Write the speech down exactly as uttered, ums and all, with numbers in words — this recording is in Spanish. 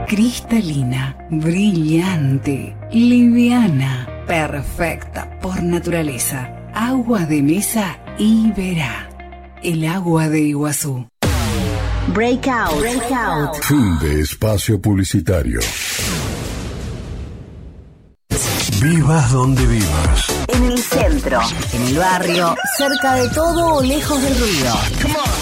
Cristalina, brillante, liviana, perfecta por naturaleza. Agua de mesa Iberá. El agua de Iguazú. Breakout. Breakout. Fin de espacio publicitario. Vivas donde vivas. En el centro, en el barrio, cerca de todo o lejos del ruido.